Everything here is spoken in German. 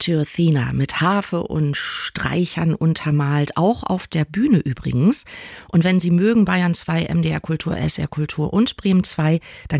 to Athena mit Harfe und Streichern untermalt, auch auf der Bühne übrigens. Und wenn Sie mögen, Bayern 2, MDR Kultur, SR Kultur und Bremen 2, dann